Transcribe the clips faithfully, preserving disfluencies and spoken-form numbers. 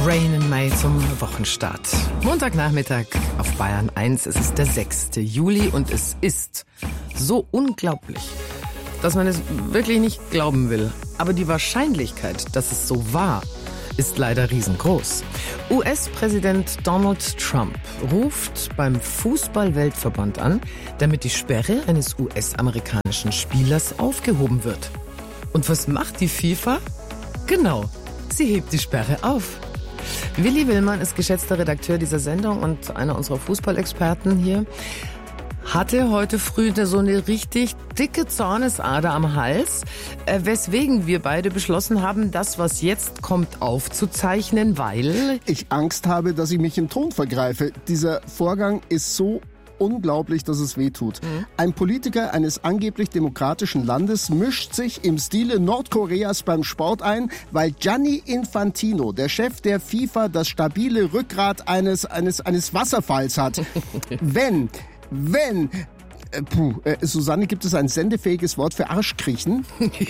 Rain in May zum Wochenstart. Montagnachmittag auf Bayern eins. Es ist der sechste Juli und es ist so unglaublich, dass man es wirklich nicht glauben will. Aber die Wahrscheinlichkeit, dass es so war, ist leider riesengroß. U S-Präsident Donald Trump ruft beim Fußball-Weltverband an, damit die Sperre eines U S-amerikanischen Spielers aufgehoben wird. Und was macht die FIFA? Genau, sie hebt die Sperre auf. Willi Willmann ist geschätzter Redakteur dieser Sendung und einer unserer Fußballexperten hier. Hatte heute früh so eine richtig dicke Zornesader am Hals, äh, weswegen wir beide beschlossen haben, das, was jetzt kommt, aufzuzeichnen, weil ich Angst habe, dass ich mich im Ton vergreife. Dieser Vorgang ist so unglaublich, dass es wehtut. Mhm. Ein Politiker eines angeblich demokratischen Landes mischt sich im Stile Nordkoreas beim Sport ein, weil Gianni Infantino, der Chef der FIFA, das stabile Rückgrat eines, eines, eines Wasserfalls hat. Wenn, wenn... Puh, äh, Susanne, gibt es ein sendefähiges Wort für Arschkriechen?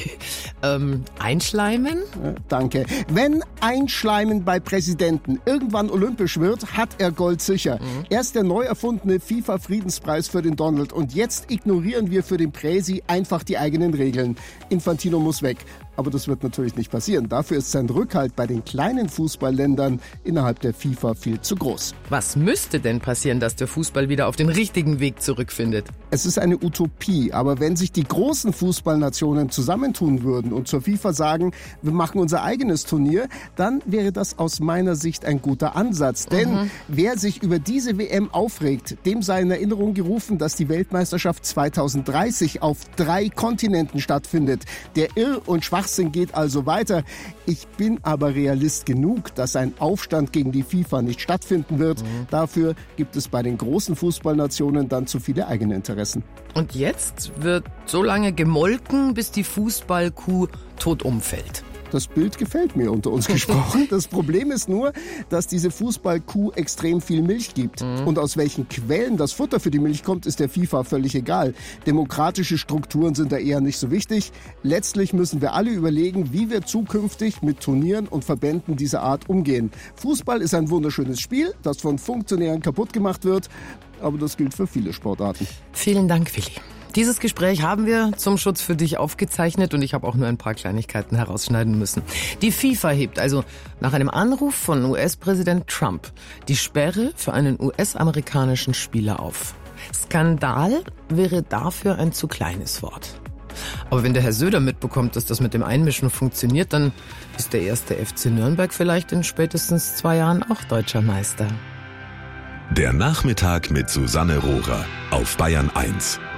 ähm, einschleimen? Äh, danke. Wenn Einschleimen bei Präsidenten irgendwann olympisch wird, hat er Gold sicher. Mhm. Erst der neu erfundene FIFA-Friedenspreis für den Donald und jetzt ignorieren wir für den Präsi einfach die eigenen Regeln. Infantino muss weg. Aber das wird natürlich nicht passieren. Dafür ist sein Rückhalt bei den kleinen Fußballländern innerhalb der FIFA viel zu groß. Was müsste denn passieren, dass der Fußball wieder auf den richtigen Weg zurückfindet? Es ist eine Utopie, aber wenn sich die großen Fußballnationen zusammentun würden und zur FIFA sagen, wir machen unser eigenes Turnier, dann wäre das aus meiner Sicht ein guter Ansatz. Denn mhm. wer sich über diese W M aufregt, dem sei in Erinnerung gerufen, dass die Weltmeisterschaft zweitausenddreißig auf drei Kontinenten stattfindet. Der Irr- und Schwachsinn geht also weiter. Ich bin aber Realist genug, dass ein Aufstand gegen die FIFA nicht stattfinden wird. Mhm. Dafür gibt es bei den großen Fußballnationen dann zu viele eigene Interessen. Und jetzt wird so lange gemolken, bis die Fußballkuh tot umfällt. Das Bild gefällt mir, unter uns gesprochen. Das Problem ist nur, dass diese Fußballkuh extrem viel Milch gibt. Mhm. Und aus welchen Quellen das Futter für die Milch kommt, ist der FIFA völlig egal. Demokratische Strukturen sind da eher nicht so wichtig. Letztlich müssen wir alle überlegen, wie wir zukünftig mit Turnieren und Verbänden dieser Art umgehen. Fußball ist ein wunderschönes Spiel, das von Funktionären kaputt gemacht wird. Aber das gilt für viele Sportarten. Vielen Dank, Willi. Dieses Gespräch haben wir zum Schutz für dich aufgezeichnet und ich habe auch nur ein paar Kleinigkeiten herausschneiden müssen. Die FIFA hebt also nach einem Anruf von U S-Präsident Trump die Sperre für einen U S-amerikanischen Spieler auf. Skandal wäre dafür ein zu kleines Wort. Aber wenn der Herr Söder mitbekommt, dass das mit dem Einmischen funktioniert, dann ist der erste F C Nürnberg vielleicht in spätestens zwei Jahren auch deutscher Meister. Der Nachmittag mit Susanne Rohrer auf Bayern eins.